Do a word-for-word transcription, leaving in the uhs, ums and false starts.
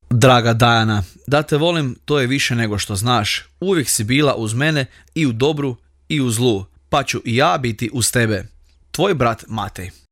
Draga Dajana, da te volim to je više nego što znaš. Uvijek si bila uz mene i u dobru i u zlu, pa ću i ja biti uz tebe. Tvoj brat Matej.